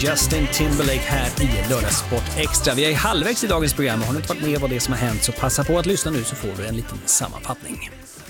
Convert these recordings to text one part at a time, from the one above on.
Justin Timberlake här i Lördagssport Extra. Vi är halvvägs i dagens program och har ni inte varit med vad det som har hänt så passa på att lyssna nu så får du en liten sammanfattning.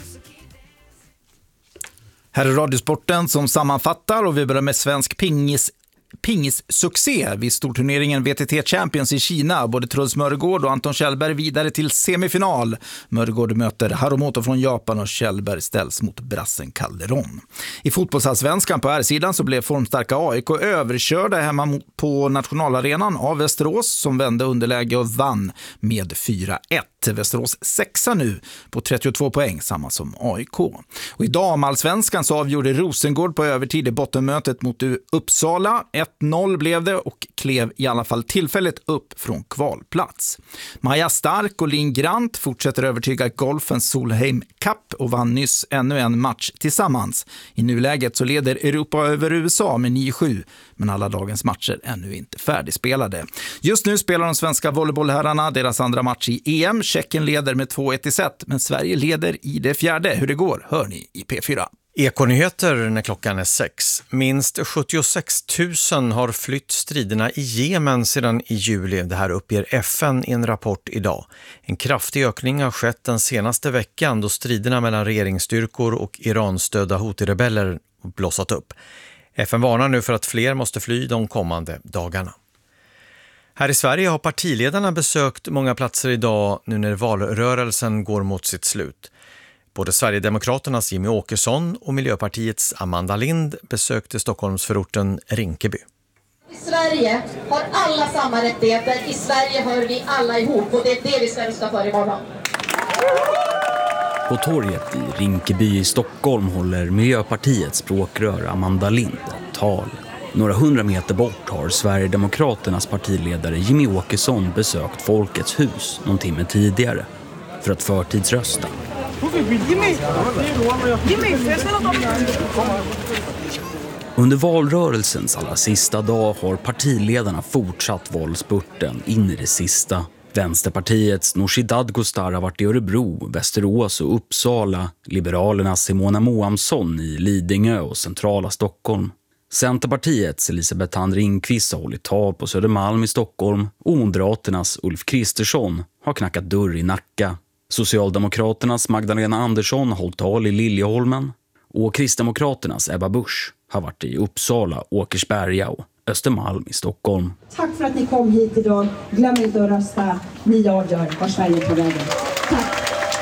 Här är Radiosporten som sammanfattar och vi börjar med svensk pingissuccé vid storturneringen VTT Champions i Kina. Både Truls Mörgård och Anton Kjellberg vidare till semifinal. Mörgård möter Harumoto från Japan och Kjellberg ställs mot brassen Calderon. I fotbollsallsvenskan på R-sidan så blev formstarka AIK överkörda hemma på nationalarenan av Västerås som vände underläge och vann med 4-1. Västerås 6 nu på 32 poäng, samma som AIK. Och i damallsvenskan så avgjorde Rosengård på övertid i bottenmötet mot Uppsala. 1-0 blev det och klev i alla fall tillfälligt upp från kvalplats. Maja Stark och Linn Grant fortsätter övertyga golfens Solheim Cup och vann nyss ännu en match tillsammans. I nuläget så leder Europa över USA med 9-7, men alla dagens matcher ännu inte färdigspelade. Just nu spelar de svenska volleybollherrarna deras andra match i EM. Tjeckien leder med 2-1 i set, men Sverige leder i det fjärde. Hur det går hör ni i P4. Ekonyheter när klockan är 6. Minst 76 000 har flytt striderna i Jemen sedan i juli. Det här uppger FN i en rapport idag. En kraftig ökning har skett den senaste veckan då striderna mellan regeringsstyrkor och Iran-stödda Houthi-rebeller blossat upp. FN varnar nu för att fler måste fly de kommande dagarna. Här i Sverige har partiledarna besökt många platser idag nu när valrörelsen går mot sitt slut. Både Sverigedemokraternas Jimmy Åkesson och Miljöpartiets Amanda Lind besökte Stockholmsförorten Rinkeby. I Sverige har alla samma rättigheter. I Sverige hör vi alla ihop och det är det vi ska rösta för imorgon. På torget i Rinkeby i Stockholm håller Miljöpartiets språkrör Amanda Lind ett tal. Några 100 meter bort har Sverigedemokraternas partiledare Jimmy Åkesson besökt Folkets hus någon timme tidigare för att förtidsrösta. Under valrörelsens allra sista dag har partiledarna fortsatt våldspurten in i det sista. Vänsterpartiets Nooshi Dadgostar har varit i Örebro, Västerås och Uppsala. Liberalernas Simona Moamsson i Lidingö och centrala Stockholm. Centerpartiets Elisabeth Thand Ringqvist har hållit tal på Södermalm i Stockholm och Moderaternas Ulf Kristersson har knackat dörr i Nacka. Socialdemokraternas Magdalena Andersson har hållit tal i Liljeholmen och Kristdemokraternas Ebba Busch har varit i Uppsala, Åkersberga och Östermalm i Stockholm. Tack för att ni kom hit idag. Glöm inte att rösta. Ni avgör var Sverige är på vägen. Tack.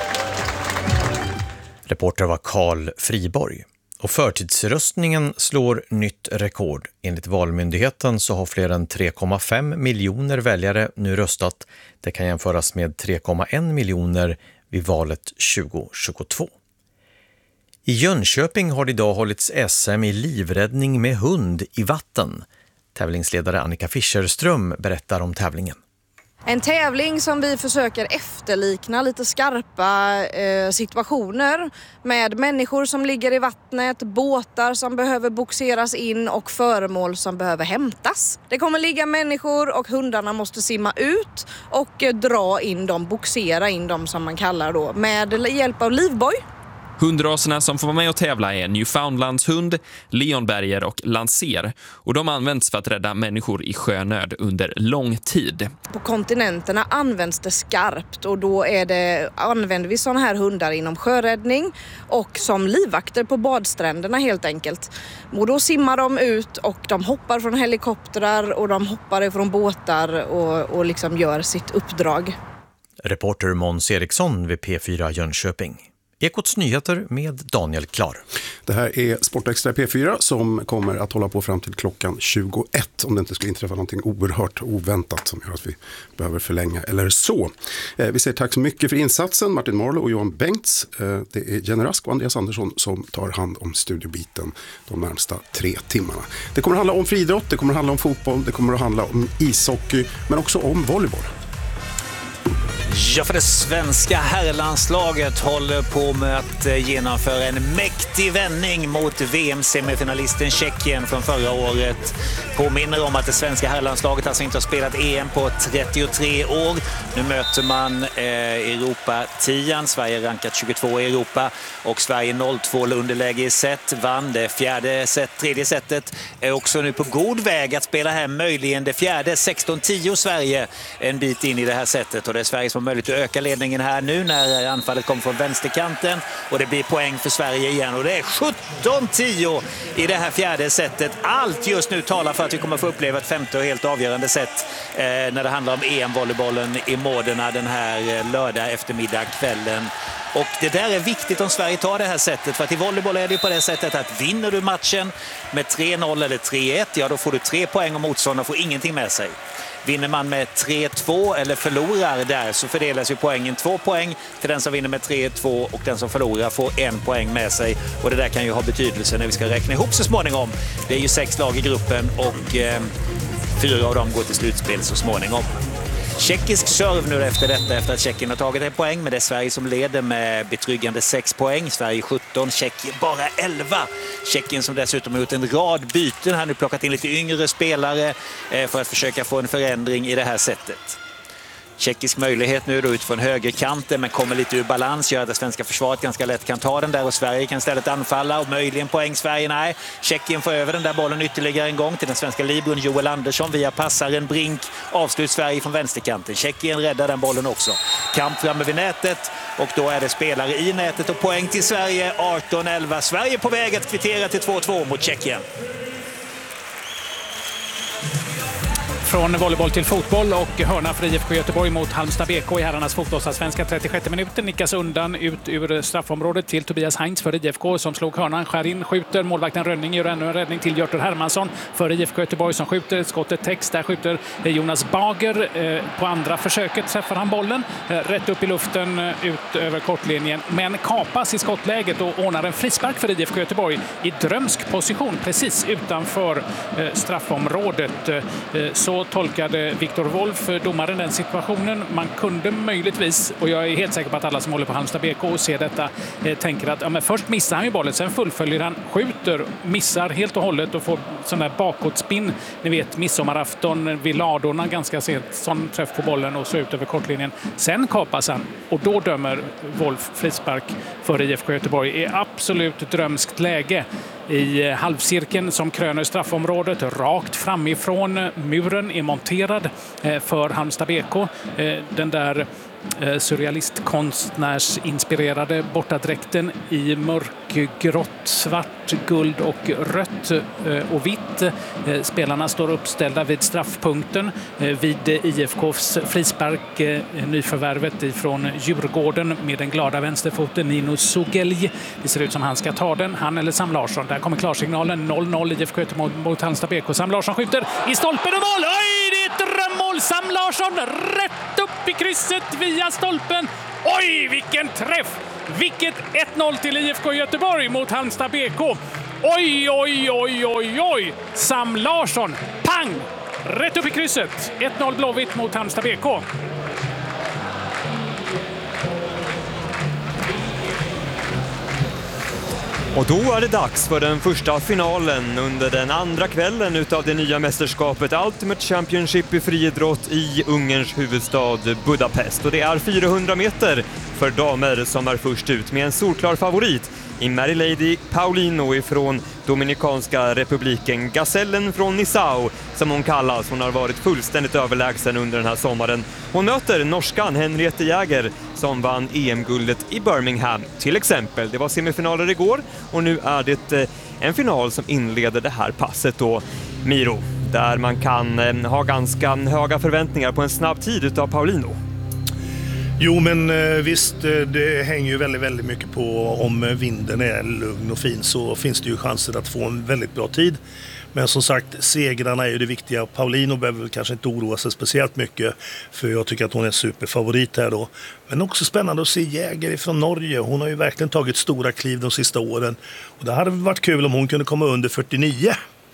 Reporter var Carl Friborg. Och förtidsröstningen slår nytt rekord. Enligt Valmyndigheten så har fler än 3,5 miljoner väljare nu röstat. Det kan jämföras med 3,1 miljoner vid valet 2022. I Jönköping har det idag hållits SM i livräddning med hund i vatten. Tävlingsledare Annika Fischerström berättar om tävlingen. En tävling som vi försöker efterlikna lite skarpa situationer med människor som ligger i vattnet, båtar som behöver boxeras in och föremål som behöver hämtas. Det kommer ligga människor och hundarna måste simma ut och dra in dem, boxera in dem som man kallar då, med hjälp av livboj. Hundraserna som får vara med och tävla är Newfoundlandshund, Leonberger och Lancer och de används för att rädda människor i sjönöd under lång tid. På kontinenterna används det skarpt och då använder vi sådana här hundar inom sjöräddning och som livvakter på badstränderna helt enkelt. Och då simmar de ut och de hoppar från helikoptrar och de hoppar från båtar och liksom gör sitt uppdrag. Reporter Måns Eriksson vid P4 Jönköping. Ekots nyheter med Daniel Klar. Det här är Sportextra P4 som kommer att hålla på fram till klockan 21 om det inte skulle inträffa någonting oerhört oväntat som gör att vi behöver förlänga eller så. Vi säger tack så mycket för insatsen Martin Marlow och Johan Bengts. Det är Jenny Rask och Andreas Andersson som tar hand om studiobiten de närmsta 3 timmarna. Det kommer att handla om friidrott, det kommer att handla om fotboll, det kommer att handla om ishockey men också om volleyboll. Ja, för det svenska herrlandslaget håller på med att genomföra en mäktig vändning mot VM-semifinalisten Tjeckien från förra året. Påminner om att det svenska herrlandslaget alltså inte har spelat EM på 33 år. Nu möter man Europa-10. Sverige rankat 22 i Europa och Sverige 0-2 underläge i set. Vann det tredje setet. Är också nu på god väg att spela hem möjligen det fjärde. 16-10 Sverige en bit in i det här setet, och det är Sverige som har möjlighet att öka ledningen här nu när anfallet kommer från vänsterkanten, och det blir poäng för Sverige igen, och det är 17-10 i det här fjärde setet. Allt just nu talar för att vi kommer få uppleva ett femte och helt avgörande set när det handlar om EM-volleybollen i Modena den här lördag eftermiddag kvällen. Och det där är viktigt om Sverige tar det här sättet, för att i volleyboll är det på det sättet att vinner du matchen med 3-0 eller 3-1, ja då får du 3 poäng och motståndaren får ingenting med sig. Vinner man med 3-2 eller förlorar där, så fördelas ju poängen 2 poäng till den som vinner med 3-2 och den som förlorar får 1 poäng med sig. Och det där kan ju ha betydelse när vi ska räkna ihop så småningom. Det är ju 6 lag i gruppen och 4 av dem går till slutspel så småningom. Tjeckisk serve nu efter detta, efter att Tjeckien har tagit 1 poäng, men det är Sverige som leder med betryggande 6 poäng. Sverige 17, Tjeckien bara 11. Tjeckien som dessutom har gjort en rad byten. Han har nu plockat in lite yngre spelare för att försöka få en förändring i det här sättet. Tjeckisk möjlighet nu då utifrån högerkanten, men kommer lite ur balans, gör att det svenska försvaret ganska lätt kan ta den där, och Sverige kan istället anfalla och möjligen poäng Sverige. Nej, Tjeckien får över den där bollen ytterligare en gång till den svenska libron Joel Andersson via passaren Brink. Avslut Sverige från vänsterkanten. Tjeckien räddar den bollen också. Kamp framme vid nätet, och då är det spelare i nätet och poäng till Sverige. 18-11. Sverige på väg att kvittera till 2-2 mot Tjeckien. Från volleyboll till fotboll och hörna för IFK Göteborg mot Halmstad BK i herrarnas fotbollsallsvenskan. 36 minuten nickas undan ut ur straffområdet till Tobias Heinz för IFK som slog hörnan, skär in, skjuter. Målvakten Rönning gör ännu en räddning till Hjörtur Hermansson för IFK Göteborg som skjuter. Skottet täcks, där skjuter Jonas Bager. På andra försöket träffar han bollen rätt upp i luften ut över kortlinjen, men kapas i skottläget och ordnar en frispark för IFK Göteborg i drömsk position precis utanför straffområdet. Så tolkade Viktor Wolf, domaren, den situationen. Man kunde möjligtvis, och jag är helt säker på att alla som håller på Halmstad BK och ser detta tänker att ja, men först missar han ju bollen, sen fullföljer han, skjuter, missar helt och hållet och får sån där bakåtspinn. Ni vet, midsommarafton vid ladorna, ganska sent, sån träff på bollen och så ut över kortlinjen. Sen kapas han och då dömer Wolf frispark för IFK Göteborg i absolut drömskt läge. I halvcirkeln som kröner straffområdet, rakt framifrån muren, är monterad för Halmstad BK. Den där surrealistkonstnärsinspirerade bortadräkten i mörkgrått, svart, guld och rött och vitt. Spelarna står uppställda vid straffpunkten vid IFKs frispark, nyförvärvet ifrån Djurgården med den glada vänsterfoten Nino Sugelj. Det ser ut som han ska ta den, han eller Sam Larsson. Där kommer klarsignalen, 0-0 IFK Göteborg mot Halmstad BK. Sam Larsson skjuter i stolpen och mål! Oj, det är ett drömmål! Sam Larsson rätt upp i krysset via stolpen. Oj, vilken träff! Vilket 1-0 till IFK Göteborg mot Halmstad BK. Oj, oj, oj, oj, oj! Sam Larsson, pang! Rätt upp i krysset. 1-0 Blåvitt mot Halmstad BK. Och då är det dags för den första finalen under den andra kvällen utav det nya mästerskapet Ultimate Championship i friidrott i Ungerns huvudstad Budapest. Och det är 400 meter för damer som är först ut med en solklar favorit i Mary Lady Paulino ifrån Dominikanska republiken. Gazellen från Nissau som hon kallas. Hon har varit fullständigt överlägsen under den här sommaren. Hon möter norskan Henriette Jäger som vann EM-guldet i Birmingham till exempel. Det var semifinaler igår och nu är det en final som inleder det här passet då, Miro, där man kan ha ganska höga förväntningar på en snabb tid utav Paulino. Jo, men visst, det hänger ju väldigt mycket på om vinden är lugn och fin, så finns det ju chanser att få en väldigt bra tid. Men som sagt, segrarna är ju det viktiga. Paulino behöver kanske inte oroa sig speciellt mycket, för jag tycker att hon är en superfavorit här då. Men också spännande att se Jäger från Norge. Hon har ju verkligen tagit stora kliv de sista åren. Och det hade varit kul om hon kunde komma under 49.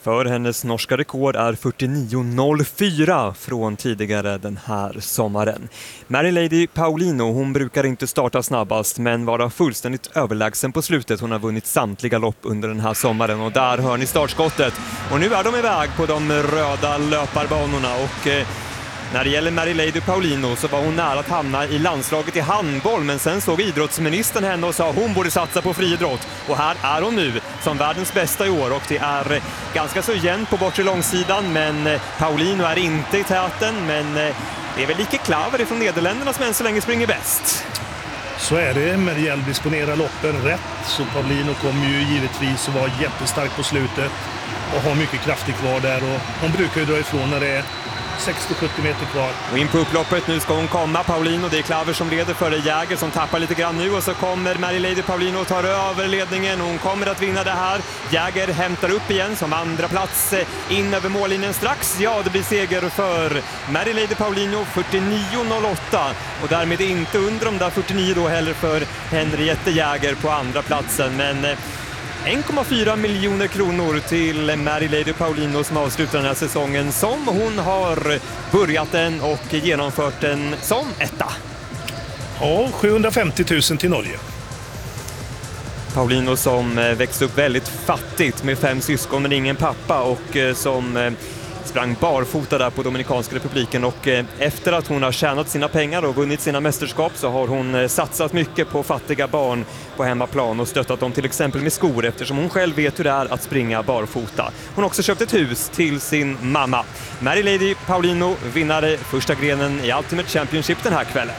För hennes norska rekord är 49.04 från tidigare den här sommaren. Mary Lady Paulino, hon brukar inte starta snabbast men vara fullständigt överlägsen på slutet. Hon har vunnit samtliga lopp under den här sommaren och där hör ni startskottet. Och nu är de iväg på de röda löparbanorna och när det gäller Mary Lady Paulino så var hon nära att hamna i landslaget i handboll, men sen såg idrottsministern henne och sa att hon borde satsa på friidrott. Och här är hon nu som världens bästa i år och det är ganska så jämnt på bortre långsidan, men Paulino är inte i täten, men det är väl lika Klaver från Nederländerna som än så länge springer bäst. Så är det, Marielle disponerar loppen rätt, så Paulino kommer ju givetvis att vara jättestark på slutet och har mycket kraftigt kvar där, och hon brukar ju dra ifrån när det är 60-70 meter kvar. Och in på upploppet, nu ska hon komma, Paulino. Det är Klaver som leder före Jäger som tappar lite grann nu, och så kommer Mary Lady Paulino och tar över ledningen. Hon kommer att vinna det här. Jäger hämtar upp igen som andra plats in över mållinjen strax. Ja, det blir seger för Mary Lady Paulino, 49.08, och därmed inte under de där 49 då heller för Henriette Jäger på andra platsen. Men 1,4 miljoner kronor till Mary Lady Paulino som avslutar den här säsongen som hon har börjat den och genomfört den som etta. Ja, 750 000 till Norge. Paulino som växte upp väldigt fattigt med 5 syskon men ingen pappa och som sprang barfota där på Dominikanska republiken, och efter att hon har tjänat sina pengar och vunnit sina mästerskap så har hon satsat mycket på fattiga barn på hemmaplan och stöttat dem till exempel med skor, eftersom hon själv vet hur det är att springa barfota. Hon har också köpt ett hus till sin mamma. Mary Lady Paulino, vinnare första grenen i Ultimate Championship den här kvällen.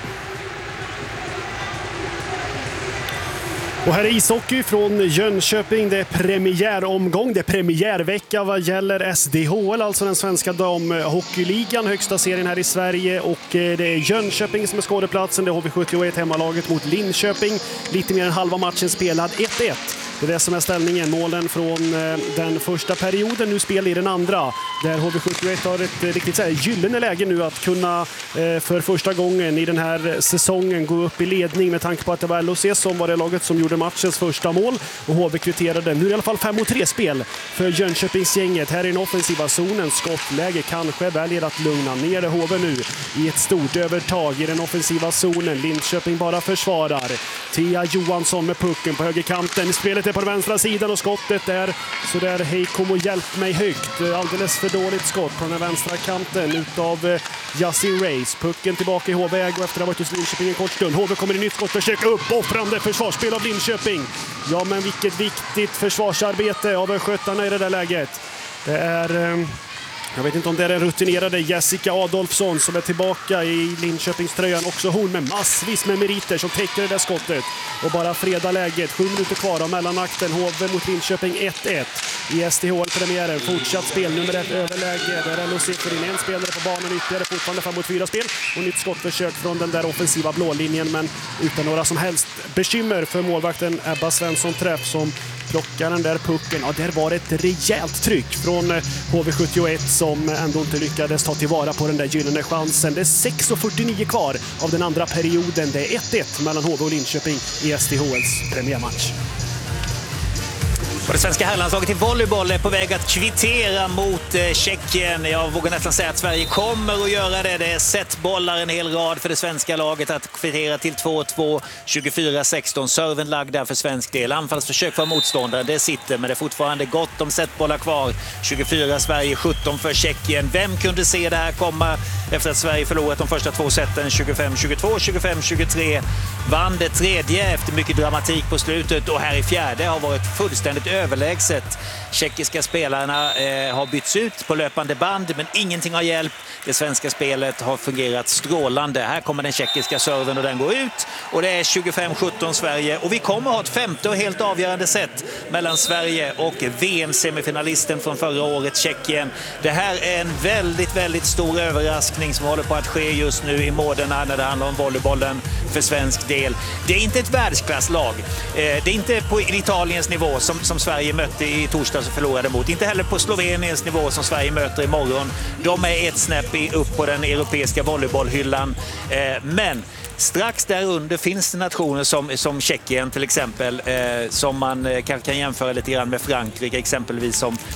Och här är ishockey från Jönköping. Det är premiäromgång, det är premiärvecka vad gäller SDHL, alltså den svenska damhockeyligan, högsta serien här i Sverige. Och det är Jönköping som är skådeplatsen. Det är HV71 hemmalaget mot Linköping. Lite mer än halva matchen spelad, 1-1. Det är det som är ställningen. Målen från den första perioden, nu spel i den andra. Där HV71 har ett riktigt gyllene läge nu att kunna för första gången i den här säsongen gå upp i ledning, med tanke på att det var LHC som var det laget som gjorde matchens första mål. Och HV kvitterade. Nu är det i alla fall 5-3-spel för Jönköpingsgänget. Här i den offensiva zonen, skottläge, kanske väljer att lugna ner HV nu i ett stort övertag i den offensiva zonen. Linköping bara försvarar. Thea Johansson med pucken på högerkanten. Spelet är på den vänstra sidan och skottet är så där, hej kom och hjälp mig högt. Alldeles för dåligt skott på den vänstra kanten utav Yasin Reis. Pucken tillbaka i HV och efter att ha varit hos Linköping en kort stund. HV kommer i nytt skottförsök, uppoffrande försvarsspel av Linköping. Ja, men vilket viktigt försvarsarbete av skötarna i det där läget. Det är... Jag vet inte om det är den rutinerade Jessica Adolfsson som är tillbaka i Linköpingströjan. Också hon med massvis med meriter som täcker det där skottet. Och bara freda läget. 7 minuter kvar av mellanakten. HV mot Linköping 1-1 i SDHL-premiären. Fortsatt spel, nummer 1 överläge. Där är LHC för in en spelare på banan, ytterligare fortfarande 5-4 spel. Och nytt skottförsök från den där offensiva blålinjen, men utan några som helst bekymmer för målvakten Ebba Svensson Träff som plockar den där pucken. Ja, där var ett rejält tryck från HV71 som ändå inte lyckades ta tillvara på den där gyllene chansen. Det är 6:49 kvar av den andra perioden. Det är 1-1 mellan HV och Linköping i SDHLs premiärmatch. Och det svenska herrlandslaget i volleyboll är på väg att kvittera mot Tjeckien. Jag vågar nästan säga att Sverige kommer att göra det. Det är setbollar en hel rad för det svenska laget att kvittera till 2-2. 24-16. Serven lagd där för svensk del. Anfallsförsök för motståndaren. Det sitter, men det är fortfarande gott om setbollar kvar. 24 Sverige, 17 för Tjeckien. Vem kunde se det här komma efter att Sverige förlorat de första 2 seten? 25-22, 25-23. Vann det tredje efter mycket dramatik på slutet. Och här i fjärde har varit fullständigt överlägset. Tjeckiska spelarna har bytts ut på löpande band, men ingenting har hjälpt. Det svenska spelet har fungerat strålande. Här kommer den tjeckiska serven och den går ut. Och det är 25-17 Sverige. Och vi kommer ha ett femte och helt avgörande set mellan Sverige och VM-semifinalisten från förra året, Tjeckien. Det här är en väldigt, väldigt stor överraskning som håller på att ske just nu i Modena när det handlar om volleybollen för svensk del. Det är inte ett världsklasslag. Det är inte på Italiens nivå som Sverige mötte i torsdags och förlorade mot. Inte heller på Sloveniens nivå som Sverige möter imorgon. De är ett snäpp upp på den europeiska volleybollhyllan. Men strax därunder finns det nationer som Tjeckien till exempel, som man kan jämföra lite grann med Frankrike exempelvis, som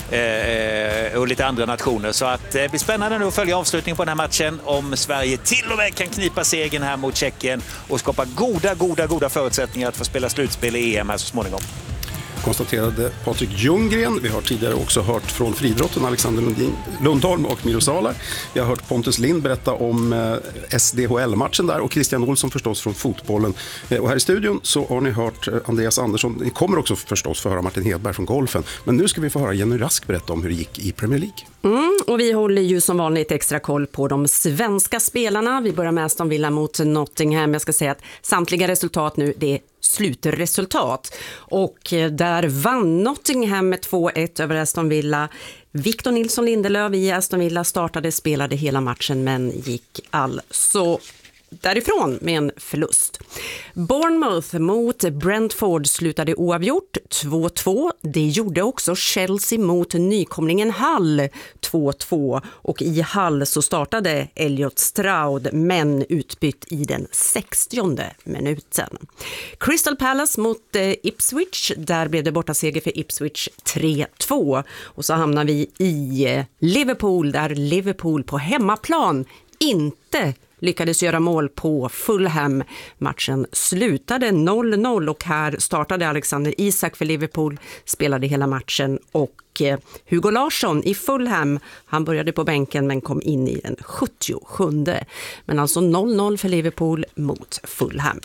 och lite andra nationer. Så att det blir spännande nu att följa avslutningen på den här matchen om Sverige till och med kan knipa segern här mot Tjeckien och skapa goda förutsättningar att få spela slutspel i EM här så småningom. Konstaterade Patrik Ljunggren. Vi har tidigare också hört från friidrotten Alexander Lundholm och Miro Salar. Vi har hört Pontus Lind berätta om SDHL-matchen där och Christian Olsson förstås från fotbollen. Och här i studion så har ni hört Andreas Andersson. Ni kommer också förstås få höra Martin Hedberg från golfen. Men nu ska vi få höra Jenny Rask berätta om hur det gick i Premier League. Och vi håller ju som vanligt extra koll på de svenska spelarna. Vi börjar med Aston Villa mot Nottingham. Jag ska säga att samtliga resultat nu, det är slutresultat. Och där vann Nottingham med 2-1 över Aston Villa. Victor Nilsson Lindelöf i Aston Villa spelade hela matchen men gick alltså därifrån med en förlust. Bournemouth mot Brentford slutade oavgjort 2-2. Det gjorde också Chelsea mot nykomlingen Hull 2-2 och i Hull så startade Elliot Stroud men utbytt i den 60:e minuten. Crystal Palace mot Ipswich, där blev det bortaseger för Ipswich 3-2 och så hamnar vi i Liverpool där Liverpool på hemmaplan inte lyckades göra mål på Fulham. Matchen slutade 0-0 och här startade Alexander Isak för Liverpool, spelade hela matchen och Hugo Larsson i Fulham, han började på bänken men kom in i den 77:e. Men alltså 0-0 för Liverpool mot Fulham.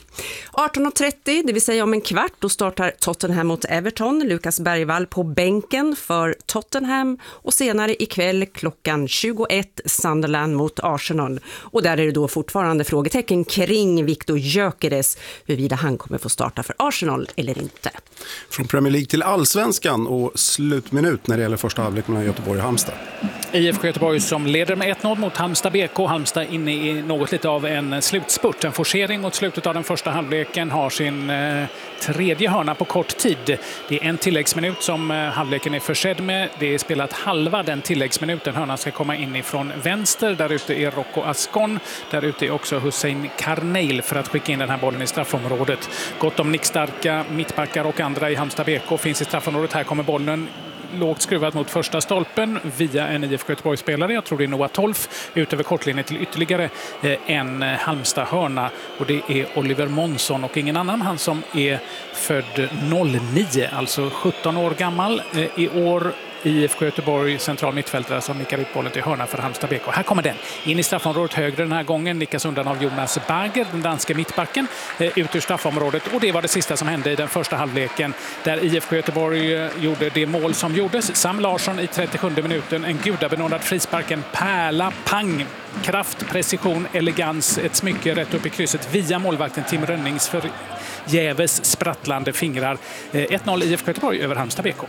18:30, det vill säga om en kvart, då startar Tottenham mot Everton. Lukas Bergvall på bänken för Tottenham och senare ikväll klockan 21 Sunderland mot Arsenal. Och där är det då fortfarande frågetecken kring Viktor Gyökeres, huruvida han kommer få starta för Arsenal eller inte. Från Premier League till Allsvenskan och slutminut när det gäller första halvlek mellan Göteborg och Halmstad. IFK Göteborg som leder med 1-0 mot Halmstad BK. Halmstad inne i något lite av en slutspurt. En forcering mot slutet av den första halvleken, har sin tredje hörna på kort tid. Det är en tilläggsminut som halvleken är försedd med. Det är spelat halva den tilläggsminuten. Hörnan ska komma in ifrån vänster. Där ute är Rocco Ascon. Där ute är också Hussein Karneil för att skicka in den här bollen i straffområdet. Gott om nickstarka mittbackar och andra i Halmstad BK finns i straffområdet. Här kommer bollen lågt skruvat mot första stolpen via en IFK Göteborg-spelare. Jag tror det är Noah Tolf ut över kortlinjen till ytterligare en Halmstad-hörna. Och det är Oliver Månsson och ingen annan. Han som är född 09, alltså 17 år gammal i år. IFK Göteborg, central mittfältare som nickar ut bollen till hörna för Halmstad BK. Här kommer den in i straffområdet högre den här gången. Nickas undan av Jonas Berger, den danska mittbacken, ut ur straffområdet. Och det var det sista som hände i den första halvleken där IFK Göteborg gjorde det mål som gjordes. Sam Larsson i 37 minuten, en gudabenådad frispark, en pärla, pang, kraft, precision, elegans, ett smycke rätt upp i krysset via målvakten Tim Rönnings för jäves sprattlande fingrar. 1-0 IFK Göteborg över Halmstad BK.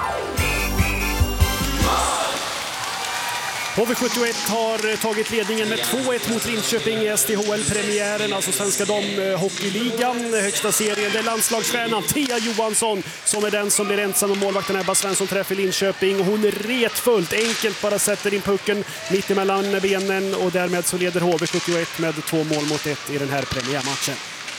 HV71 har tagit ledningen med 2-1 mot Linköping i SDHL-premiären, alltså Svenska damhockeyligan, högsta serien. Det är landslagsstjärnan Thea Johansson som är den som blir ensam med målvakten Ebba Svensson träffar Linköping. Hon är retfullt, enkelt bara sätter in pucken mitt emellan benen och därmed så leder HV71 med 2 mål mot 1 i den här premiärmatchen.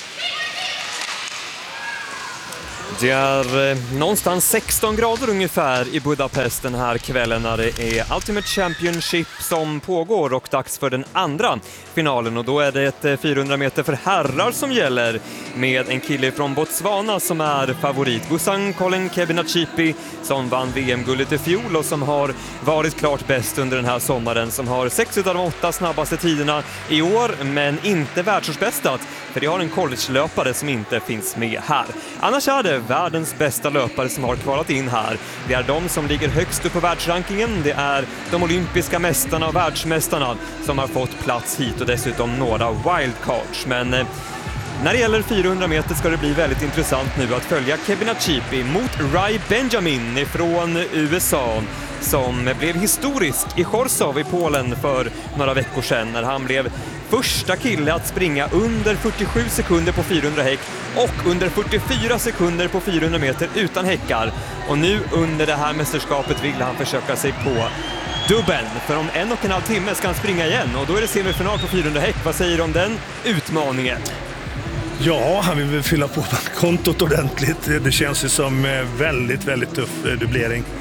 Det är någonstans 16 grader ungefär i Budapest den här kvällen när det är Ultimate Championship som pågår och dags för den andra finalen. Och då är det ett 400 meter för herrar som gäller med en kille från Botswana som är favorit. Busang Colin Kebinachipi som vann VM-guldet i fjol och som har varit klart bäst under den här sommaren. Som har 6 av de 8 snabbaste tiderna i år men inte världsårsbästat. För det har en college-löpare som inte finns med här. Annars är det världens bästa löpare som har kvalat in här. Det är de som ligger högst upp på världsrankingen. Det är de olympiska mästarna och världsmästarna som har fått plats hit och dessutom några wildcards. Men när det gäller 400 meter ska det bli väldigt intressant nu att följa Kebinachipi mot Rai Benjamin från USA som blev historisk i Chorzów i Polen för några veckor sedan när han blev första kille att springa under 47 sekunder på 400 häck och under 44 sekunder på 400 meter utan häckar. Och nu under det här mästerskapet vill han försöka sig på dubbeln. För om 1,5 timme ska han springa igen och då är det semifinal på 400 häck. Vad säger du om den utmaningen? Ja, han vill väl fylla på kontot ordentligt. Det känns ju som väldigt, väldigt tuff dubblering.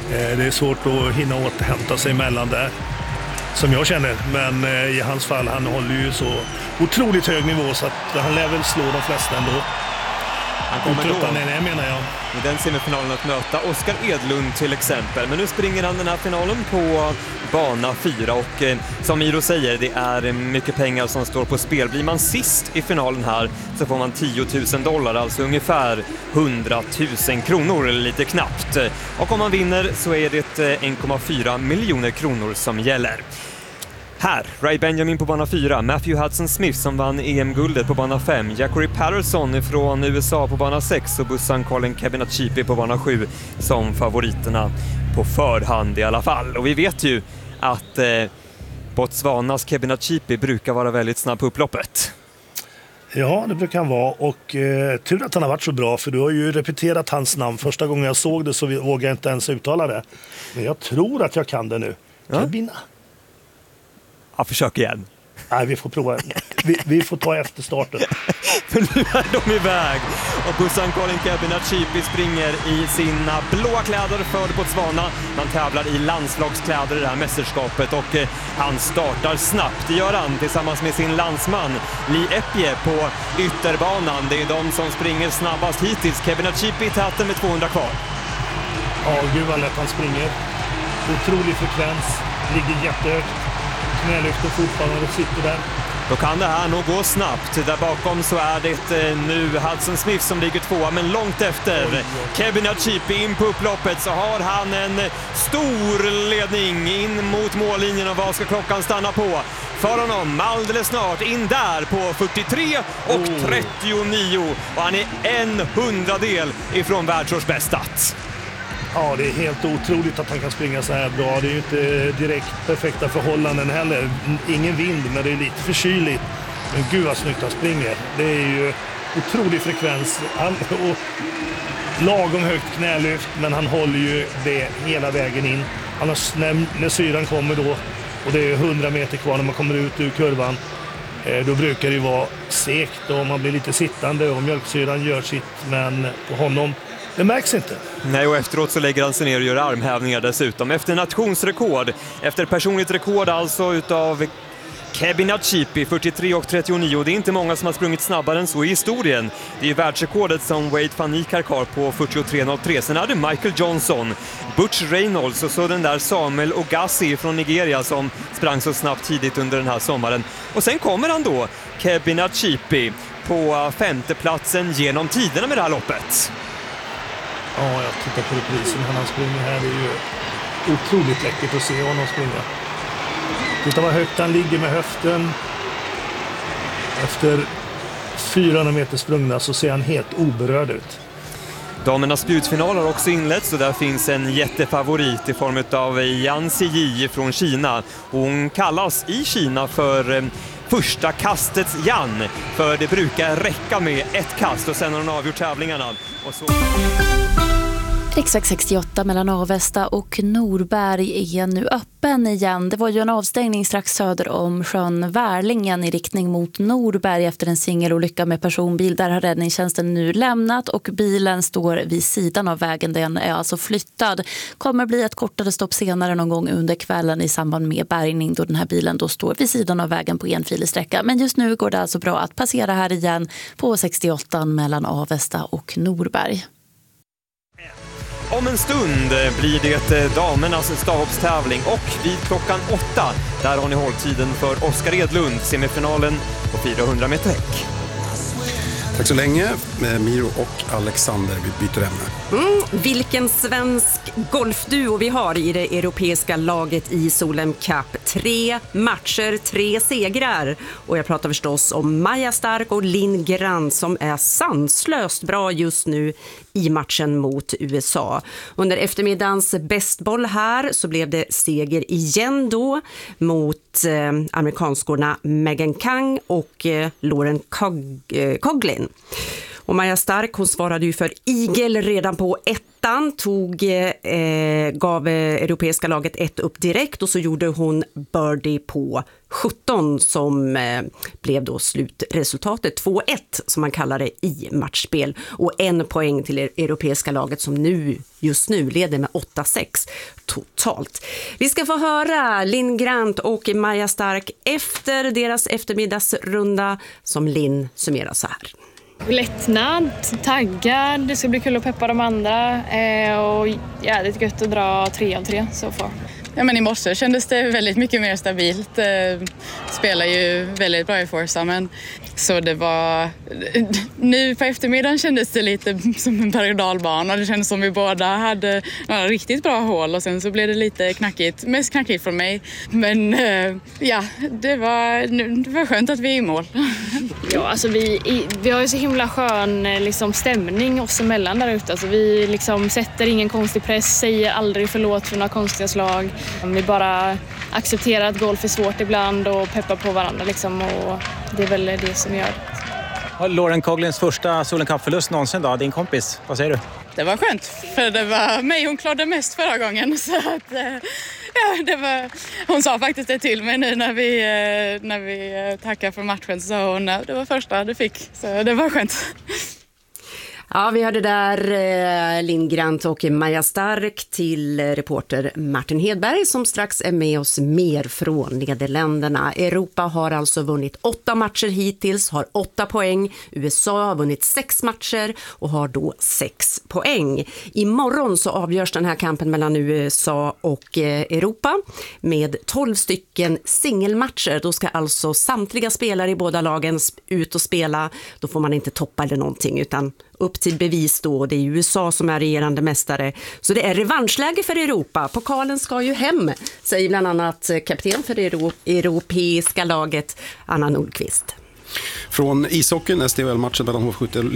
Det är svårt att hinna återhämta sig emellan där, som jag känner. Men i hans fall, han håller ju så otroligt hög nivå så att han lär väl slå de flesta ändå. Han kommer då, menar jag, i den semifinalen att möta Oskar Edlund till exempel. Men nu springer han den här finalen på bana 4 och som Miro säger, det är mycket pengar som står på spel. Blir man sist i finalen här så får man $10,000, alltså ungefär 100 000 kronor eller lite knappt. Och om man vinner så är det 1,4 miljoner kronor som gäller. Här, Ray Benjamin på bana 4, Matthew Hudson-Smith som vann EM-guldet på bana 5, Jackery Patterson från USA på bana 6 och bussan Colin Kebinachipi på bana 7 som favoriterna på förhand i alla fall. Och vi vet ju att Botswanas Kebinachipi brukar vara väldigt snabb på upploppet. Ja, det brukar han vara och tur att han har varit så bra, för du har ju repeterat hans namn. Första gången jag såg det så vågade jag inte ens uttala det. Men jag tror att jag kan det nu. Kebina. Ja, försök igen. Nej, vi får prova. Vi får ta efter starten. För nu är de iväg. Och bussan Colin Kebinachipi springer i sina blåa kläder för Botswana. Man tävlar i landslagskläder i det här mästerskapet och han startar snabbt. Det gör han tillsammans med sin landsman Lee Epie på ytterbanan. Det är de som springer snabbast hittills. Kebinachipi i täten med 200 kvar. Ja, gud vad lätt han springer. Otrolig frekvens. Ligger jättehögt. Knälyfter fortfarande och sitter där. Då kan det här nog gå snabbt. Där bakom så är det nu Hudson-Smith som ligger tvåa, men långt efter. Kebinachipi in på upploppet så har han en stor ledning in mot mållinjen, och vad ska klockan stanna på? För honom alldeles snart in där på 43 och 39, och han är 1/100 ifrån världsårsbästa. Ja, det är helt otroligt att han kan springa så här bra. Det är ju inte direkt perfekta förhållanden heller. Ingen vind, men det är lite förkyligt. Men gud vad snyggt han springer. Det är ju otrolig frekvens. Och lagom högt knälyft, men han håller ju det hela vägen in. Annars när syran kommer då, och det är 100 meter kvar när man kommer ut ur kurvan, då brukar det ju vara segt och man blir lite sittande och mjölksyran gör sitt, men på honom det märks inte. Nej, och efteråt så lägger han sig ner och gör armhävningar dessutom. Efter nationsrekord, efter personligt rekord alltså utav Kebinachipi, 43 och 39. Det är inte många som har sprungit snabbare än så i historien. Det är världsrekordet som Wade van Niekerk har på 43.03. Sen är det Michael Johnson, Butch Reynolds och så den där Samuel Ogassi från Nigeria som sprang så snabbt tidigt under den här sommaren. Och sen kommer han då, Kebinachipi, på 5:e platsen genom tiderna med det här loppet. Ja, jag tittar på reprisen när han springer här. Det är ju otroligt läckert att se honom springa. Titta vad högt han ligger med höften. Efter 400 meter sprungna så ser han helt oberörd ut. Damernas spjutfinal har också inletts, och där finns en jättefavorit i form av Yan Ziyi från Kina. Hon kallas i Kina för första kastets Yan, för det brukar räcka med ett kast och sen har hon avgjort tävlingarna. Och så... Riksväg 68 mellan Avesta och Norberg är nu öppen igen. Det var ju en avstängning strax söder om sjön Värlingen i riktning mot Norberg efter en singelolycka med personbil. Där har räddningstjänsten nu lämnat och bilen står vid sidan av vägen. Den är alltså flyttad. Kommer bli ett kortare stopp senare någon gång under kvällen i samband med bärgning, då den här bilen då står vid sidan av vägen på enfilig sträcka. Men just nu går det alltså bra att passera här igen på 68 mellan Avesta och Norberg. Om en stund blir det damernas stavhoppstävling, och vid klockan 8 där har ni hålltiden för Oskar Edlund, semifinalen på 400 meter häck. Tack så länge, Miro och Alexander. Vi byter ämne. Vilken svensk golfduo vi har i det europeiska laget i Solheim Cup. 3 matcher, 3 segrar. Och jag pratar förstås om Maja Stark och Linn Grant som är sanslöst bra just nu i matchen mot USA. Under eftermiddagens bästboll här så blev det seger igen då mot amerikanskorna Megan Kang och Lauren Coughlin. Och Maja Stark, hon svarade ju för igel redan på ettan, gav europeiska laget 1 upp direkt och så gjorde hon birdie på 17 som blev då slutresultatet 2-1 som man kallar det i matchspel och 1 poäng till europeiska laget som just nu leder med 8-6 totalt. Vi ska få höra Linn Grant och Maja Stark efter deras eftermiddagsrunda som Linn summerar så här. Lättnad, taggad, det ska bli kul att peppa de andra och jävligt gött att dra 3 av 3 så far. Ja, men i morse kändes det väldigt mycket mer stabilt. Spelar ju väldigt bra i Forza, men så det var... Nu på eftermiddagen kändes det lite som en berg- och dalbana. Det kändes som vi båda hade några riktigt bra hål och sen så blev det lite knackigt. Mest knackigt från mig. Men ja, det var skönt att vi är i mål. Ja, alltså vi har ju så himla skön liksom, stämning oss emellan där ute. Alltså, vi liksom sätter ingen konstig press, säger aldrig förlåt för några konstiga slag. Vi bara accepterar att golf är svårt ibland och peppar på varandra liksom, och det är väl det som gör det. Lauren Coughlins första Solheim Cup-förlust någonsin då, din kompis. Vad säger du? Det var skönt, för det var mig hon klarade mest förra gången. Så att, ja, hon sa faktiskt det till mig nu när vi tackade för matchen. Så sa hon det var första du fick, så det var skönt. Ja, vi hörde där Linn Grant och Maja Stark till reporter Martin Hedberg som strax är med oss mer från Nederländerna. Europa har alltså vunnit 8 matcher hittills, har 8 poäng. USA har vunnit 6 matcher och har då 6 poäng. Imorgon så avgörs den här kampen mellan USA och Europa med 12 stycken singelmatcher. Då ska alltså samtliga spelare i båda lagen ut och spela. Då får man inte toppa eller någonting utan upp till bevis då. Det är USA som är regerande mästare. Så det är revanschläge för Europa. Pokalen ska ju hem, säger bland annat kapten för det europeiska laget Anna Nordqvist. Från ishockeyn, SDHL-matchen mellan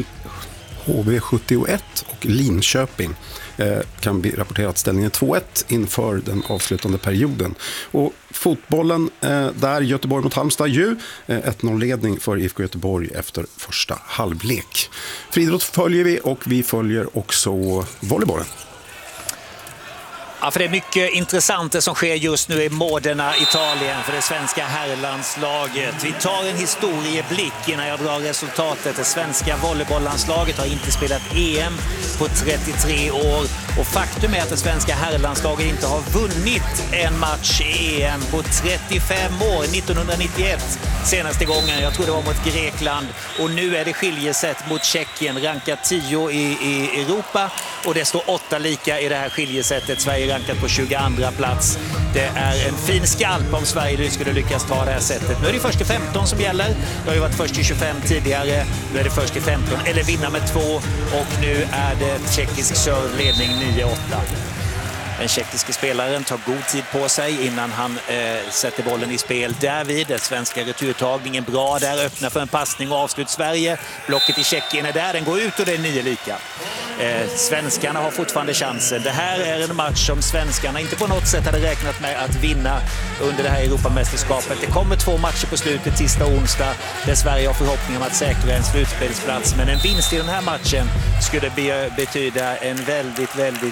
HV71 och Linköping kan vi rapportera att ställningen är 2-1 inför den avslutande perioden. Och fotbollen, där Göteborg mot Halmstad 1-0-ledning för IFK Göteborg efter första halvlek. Friidrott följer vi och vi följer också volleybollen. Ja, för det är mycket intressant det som sker just nu i Modena, Italien för det svenska herrlandslaget. Vi tar en historieblick innan jag drar resultatet. Det svenska volleybollandslaget har inte spelat EM på 33 år. Och faktum är att det svenska herrlandslaget inte har vunnit en match i EM på 35 år. 1991 senaste gången, jag tror det var mot Grekland. Och nu är det skiljeset mot Tjeckien, rankat 10 i Europa. Och det står 8 lika i det här skiljesättet. Sverige rankat på 22 plats. Det är en fin skalp om Sverige skulle lyckas ta det här sättet. Nu är det först till 15 som gäller. Det har ju varit först till 25 tidigare. Nu är det först till 15 eller vinna med 2. Och nu är det tjeckisk serveledning 9-8. Den tjeckiske spelaren tar god tid på sig innan han sätter bollen i spel. Därvid, den svenska returtagningen bra där, öppnar för en passning och avslut Sverige. Blocket i Tjeckien är där, den går ut och det är 9 lika. Svenskarna har fortfarande chansen. Det här är en match som svenskarna inte på något sätt hade räknat med att vinna under det här Europamästerskapet. Det kommer 2 matcher på slutet, tisdag och onsdag, där Sverige har förhoppning om att säkra en slutspelsplats. Men en vinst i den här matchen skulle betyda en väldigt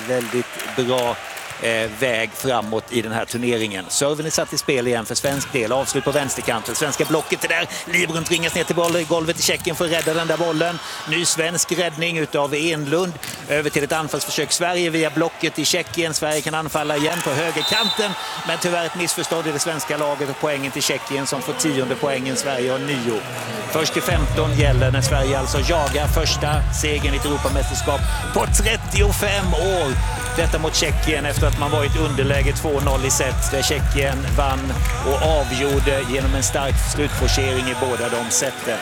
bra väg framåt i den här turneringen. Serven är satt i spel igen för svensk del. Avslut på vänsterkanten. Svenska blocket är där. Librun tvingas ner till golvet i Tjeckien för att rädda den där bollen. Ny svensk räddning utav Enlund. Över till ett anfallsförsök. Sverige via blocket i Tjeckien. Sverige kan anfalla igen på högerkanten. Men tyvärr ett missförstånd i det svenska laget och poängen till Tjeckien som får 10:e poängen. Sverige har 9. Först till 15 gäller när Sverige alltså jagar första segern i ett Europamästerskap på 35 år. Detta mot Tjeckien efter att man varit underläge 2-0 i set där Tjeckien vann och avgjorde genom en stark slutforcering i båda de sätten.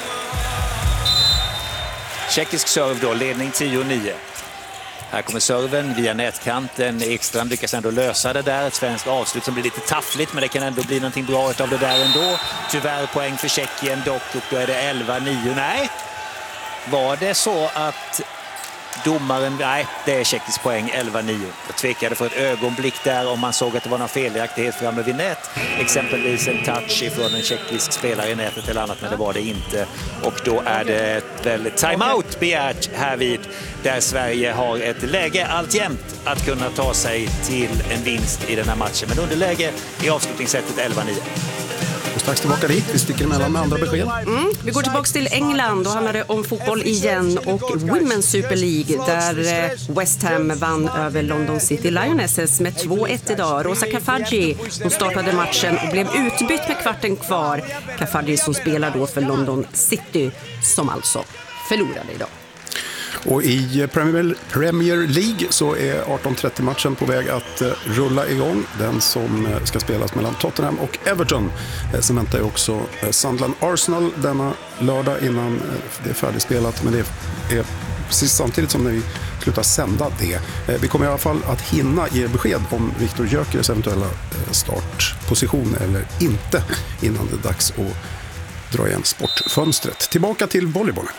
Tjeckisk serve då, ledning 10-9. Här kommer serven via nätkanten. Ekstrand lyckas ändå lösa det där. Ett svenskt avslut som blir lite taffligt, men det kan ändå bli någonting bra av det där ändå. Tyvärr poäng för Tjeckien dock, och då är det 11-9. Nej, var det så att Domaren, nej, det är tjeckisk poäng, 11-9. Jag tvekade för ett ögonblick där om man såg att det var någon felaktighet framme vid nät. Exempelvis en touch ifrån en tjeckisk spelare i nätet eller annat, men det var det inte. Och då är det väl timeout begärt härvid, där Sverige har ett läge alltjämt att kunna ta sig till en vinst i den här matchen. Men underläge i avslutningssättet 11-9. Och strax tillbaka dit, vi sticker emellan med andra besked. Vi går tillbaka till England, då handlar det om fotboll igen och Women's Super League där West Ham vann över London City Lionesses med 2-1 idag. Rosa Kafaji, hon startade matchen och blev utbytt med kvarten kvar. Kafaji som spelar då för London City som alltså förlorade idag. Och i Premier League så är 18:30-matchen på väg att rulla igång. Den som ska spelas mellan Tottenham och Everton. Sen väntar ju också Sunderland Arsenal denna lördag innan det är färdigspelat. Men det är precis samtidigt som när vi slutar sända det. Vi kommer i alla fall att hinna ge besked om Viktor Gyökeres eventuella startposition eller inte innan det är dags att dra igen sportfönstret. Tillbaka till volleybollen.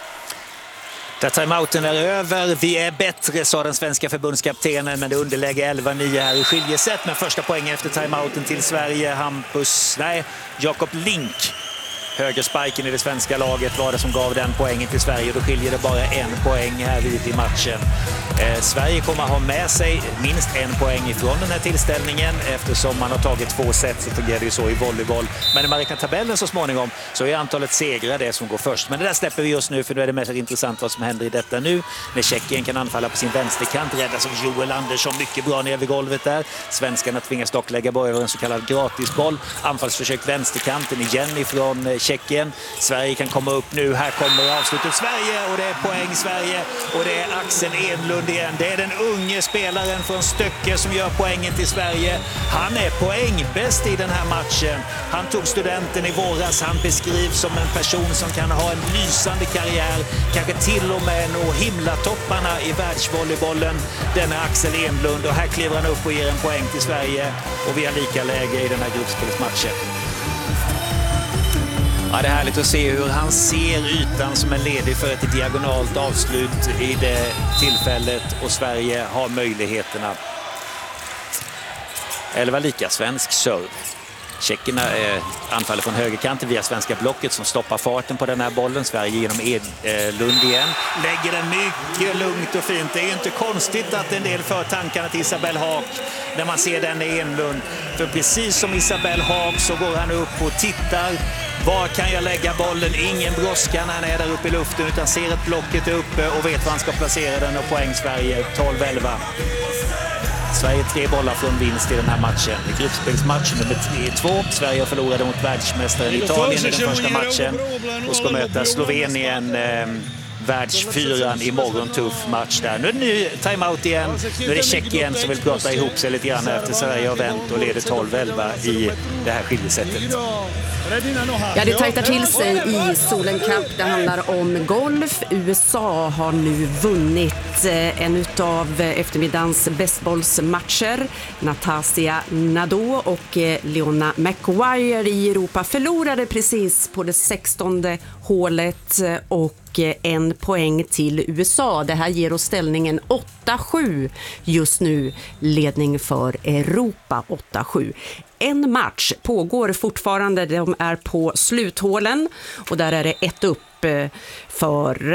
Där timeouten är över. Vi är bättre, sa den svenska förbundskaptenen, men det underläge 11-9 här i skiljesätt. Men första poängen efter timeouten till Sverige. Jakob Link. Högersparken i det svenska laget var det som gav den poängen till Sverige. Då skiljer det bara en poäng här vid i matchen. Sverige kommer att ha med sig minst en poäng ifrån den här tillställningen. Eftersom man har tagit 2 set så fungerar det ju så i volleyboll. Men när man räknar tabellen så småningom så är antalet segrar det som går först. Men det där släpper vi just nu, för nu är det mest intressant vad som händer i detta nu. När Tjeckien kan anfalla på sin vänsterkant, räddas av Joel Andersson mycket bra ner vid golvet där. Svenskarna tvingas dock lägga bara över en så kallad gratisboll. Anfallsförsök vänsterkanten igen ifrån Tjeckien. Sverige kan komma upp nu. Här kommer avslutet Sverige och det är poäng Sverige. Och det är Axel Enlund igen. Det är den unge spelaren från Stöcke som gör poängen till Sverige. Han är poängbäst i den här matchen. Han tog studenten i våras. Han beskrivs som en person som kan ha en lysande karriär. Kanske till och med nå himlatopparna i världsvolleybollen. Den är Axel Enlund och här kliver han upp och ger en poäng till Sverige. Och vi har lika läge i den här gruppspelsmatchen. Ja, det är härligt att se hur han ser ytan som är ledig för ett diagonalt avslut i det tillfället och Sverige har möjligheterna. 11 lika svensk serve. Tjeckerna anfaller från högerkanten via svenska blocket som stoppar farten på den här bollen. Sverige genom Edlund igen. Lägger den mycket lugnt och fint. Det är ju inte konstigt att en del för tankarna till Isabelle Haak när man ser den i Enlund. För precis som Isabelle Haak så går han upp och tittar. Var kan jag lägga bollen? Ingen brådska när han är där uppe i luften utan ser att blocket är uppe och vet var han ska placera den och poäng Sverige 12-11. Sverige 3 bollar från vinst i den här matchen. I gruppspelsmatch nummer 3-2. Sverige förlorade mot världsmästaren Italien i den första matchen och ska möta Slovenien världsfyran imorgon. Tuff match där. Nu är det ny timeout igen. Nu är det Tjeckien som vill prata ihop sig lite grann efter Sverige har vänt och leder 12-11 i det här skiljesättet. Ja, det tajtar till sig i Solheim Cup. Det handlar om golf. USA har nu vunnit en av eftermiddagens bästbollsmatcher. Natasja Nadal och Leona McGuire i Europa förlorade precis på det 16:e hålet och 1 poäng till USA. Det här ger oss ställningen 8-7 just nu. Ledning för Europa 8-7. En match pågår fortfarande. De är på sluthålen och där är det 1 upp för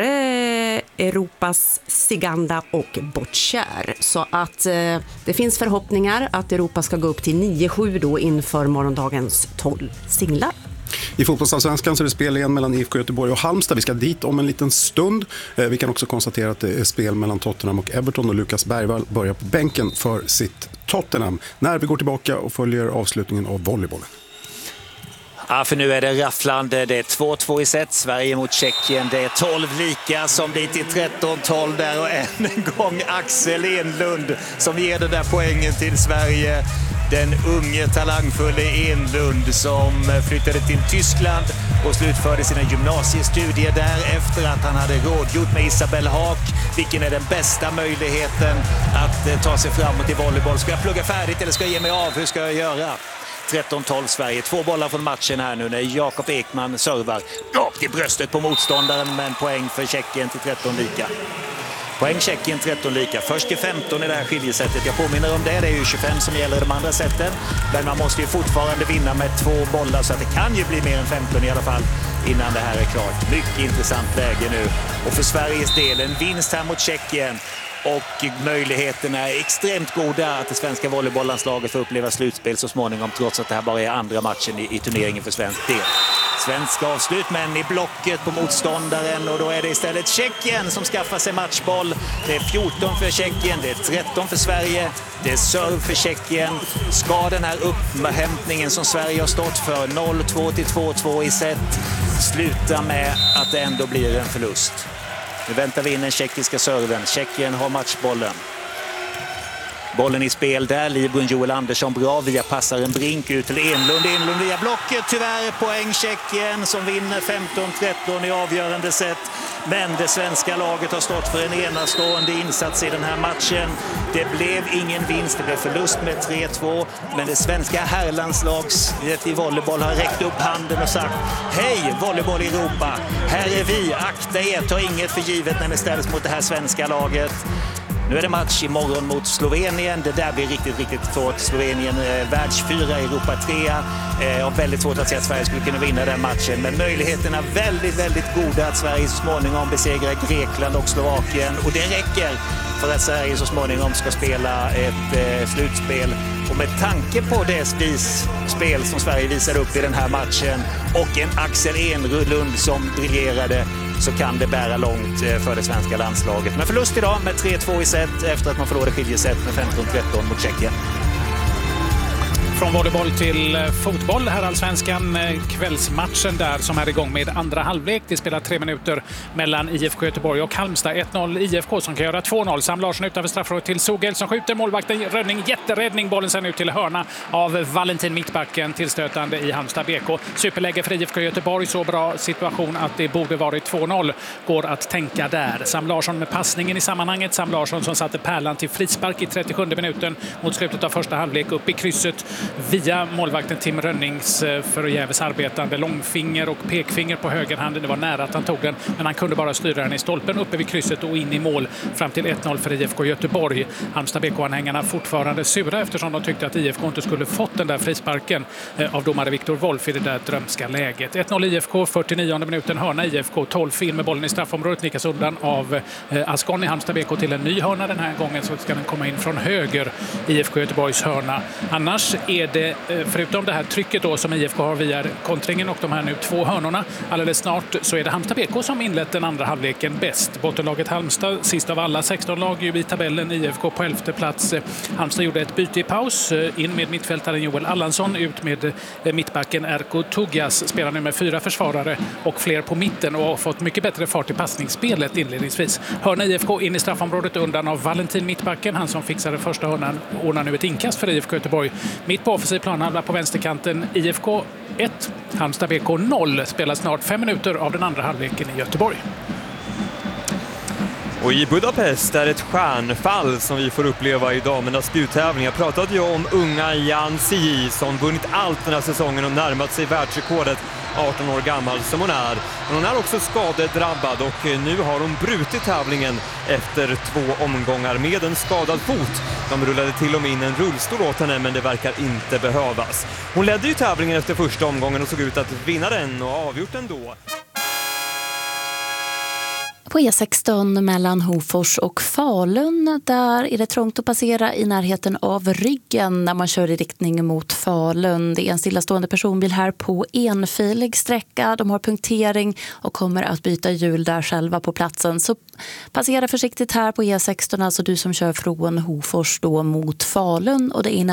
Europas Siganda och Bocciar. Så att det finns förhoppningar att Europa ska gå upp till 9-7 då inför morgondagens 12 singlar. I fotbollsallsvenskan så är det spel igen mellan IFK Göteborg och Halmstad. Vi ska dit om en liten stund. Vi kan också konstatera att det är spel mellan Tottenham och Everton och Lukas Bergvall börjar på bänken för sitt Tottenham när vi går tillbaka och följer avslutningen av volleybollen. Ja, för nu är det rafflande. Det är 2-2 i set. Sverige mot Tjeckien. Det är 12 lika som blir till 13-12 där. Och än en gång Axel Enlund som ger den där poängen till Sverige. Den unge talangfulla Enlund som flyttade till Tyskland och slutförde sina gymnasiestudier där efter att han hade rådgjort med Isabelle Haak. Vilken är den bästa möjligheten att ta sig framåt i volleyboll? Ska jag plugga färdigt eller ska jag ge mig av? Hur ska jag göra? 13-12 Sverige. 2 bollar från matchen här nu när Jakob Ekman servar rakt i bröstet på motståndaren, men poäng för Tjeckien till 13 lika. Poäng Tjeckien 13 lika. Först till 15 i det här skiljesättet. Jag påminner om det. Det är ju 25 som gäller i de andra sätten. Men man måste ju fortfarande vinna med 2 bollar så att det kan ju bli mer än 15 i alla fall innan det här är klart. Mycket intressant läge nu. Och för Sveriges del en vinst här mot Tjeckien. Och möjligheterna är extremt goda att det svenska volleybollandslaget får uppleva slutspel så småningom, trots att det här bara är andra matchen i turneringen för svensk del. Svensk avslut, men i blocket på motståndaren, och då är det istället Tjeckien som skaffar sig matchboll. Det är 14 för Tjeckien, det är 13 för Sverige, det är serve för Tjeckien. Ska den här upphämtningen som Sverige har stått för, 0-2 till 2-2 i set, sluta med att det ändå blir en förlust? Nu väntar vi in den tjeckiska serven. Tjeckien har matchbollen. Bollen i spel där. Librun Joel Andersson bra via passaren Brink ut till Enlund. Enlund via blocket. Tyvärr poäng Tjeckien som vinner 15-13 i avgörande set. Men det svenska laget har stått för en enastående insats i den här matchen. Det blev ingen vinst, det blev förlust med 3-2. Men det svenska herrlandslaget i volleyboll har räckt upp handen och sagt: hej volleyboll i Europa, här är vi, akta er, ta inget för givet när det ställs mot det här svenska laget. Nu är det match imorgon mot Slovenien. Det där blir riktigt svårt. Slovenien världsfyra, Europa 3. Och väldigt svårt att se att Sverige skulle kunna vinna den matchen. Men möjligheterna väldigt goda att Sverige så småningom besegrar Grekland och Slovakien. Och det räcker för att Sverige så småningom ska spela ett slutspel. Och med tanke på det spel som Sverige visar upp i den här matchen och en Axel Enlund som briljerade, så kan det bära långt för det svenska landslaget. Men förlust idag med 3-2 i set efter att man förlorade skiljeset med 15-13 mot Tjeckien. Från volleyboll till fotboll, här allsvenskan, kvällsmatchen där som är igång med andra halvlek. Det spelar 3 minuter mellan IFK Göteborg och Halmstad. 1-0 IFK som kan göra 2-0. Sam Larsson utanför straffområdet till Sogel som skjuter. Målvakten Rönning, jätteräddning. Bollen sen ut till hörna av Valentin Mittbacken, tillstötande i Halmstad BK. Superläge för IFK Göteborg, så bra situation att det borde varit 2-0. Går att tänka där. Sam Larsson med passningen i sammanhanget. Sam Larsson som satte pärlan till frispark i 37 minuten mot slutet av första halvlek upp i krysset via målvakten Tim Rönnings förgäves arbetande långfinger och pekfinger på högerhanden. Det var nära att han tog den, men han kunde bara styra den i stolpen uppe vid krysset och in i mål fram till 1-0 för IFK Göteborg. Halmstad BK-anhängarna fortfarande sura eftersom de tyckte att IFK inte skulle fått den där frisparken av domare Viktor Wolf i det där drömska läget. 1-0 IFK, 49 minuten, hörna IFK, 12 in med bollen i straffområdet, nickas undan av Ascon i Halmstad BK till en ny hörna den här gången, så ska den komma in från höger, IFK Göteborgs hörna. Annars är det, förutom det här trycket då som IFK har via kontringen och de här nu 2 hörnorna, alldeles snart så är det Halmstad BK som inlett den andra halvleken bäst. Bottenlaget Halmstad, sist av alla 16 lag i tabellen, IFK på 11:e plats. Halmstad gjorde ett byte i paus, in med mittfältaren Joel Allansson, ut med mittbacken Erko Tugas, spelar nu med 4 försvarare och fler på mitten och har fått mycket bättre fart i passningsspelet inledningsvis. Hörna IFK in i straffområdet undan av Valentin Mittbacken, han som fixade första hörnan, ordnar nu ett inkast för IFK Göteborg. Mitt på offensiv planhalva på vänsterkanten, IFK 1, Halmstad BK 0, spelar snart 5 minuter av den andra halvleken i Göteborg. Och i Budapest är ett stjärnfall som vi får uppleva i damernas spjuttävling. Jag pratade ju om unga Jan Sii som vunnit allt den här säsongen och närmat sig världsrekordet, 18 år gammal som hon är. Men hon är också skadedrabbad och nu har hon brutit tävlingen efter 2 omgångar med en skadad fot. De rullade till och med in en rullstol åt henne, men det verkar inte behövas. Hon ledde ju tävlingen efter första omgången och såg ut att vinna den och avgjort den då. På E16 mellan Hofors och Falun, där är det trångt att passera i närheten av Ryggen när man kör i riktning mot Falun. Det är en stillastående personbil här på enfilig sträcka. De har punktering och kommer att byta hjul där själva på platsen. Så passera försiktigt här på E16, alltså du som kör från Hofors då mot Falun, och det är